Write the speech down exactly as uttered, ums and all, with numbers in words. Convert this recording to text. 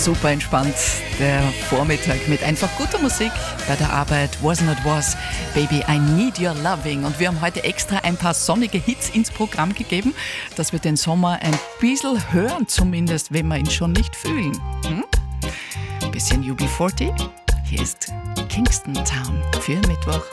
super entspannt. Der Vormittag mit einfach guter Musik bei der Arbeit. Was Not Was, Baby, I Need Your Loving. Und wir haben heute extra ein paar sonnige Hits ins Programm gegeben, dass wir den Sommer ein bisschen hören, zumindest wenn wir ihn schon nicht fühlen. Hm? Bisschen U B vierzig. Hier ist Kingston Town für Mittwoch.